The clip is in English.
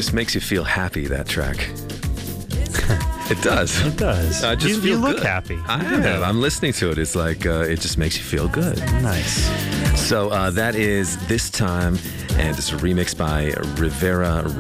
just makes you feel happy, that track. It does. It does. I just feel you look good. happy. I am. I'm listening to it. It's like, it just makes you feel good. Nice. So that is This Time, and it's a remix by Rivera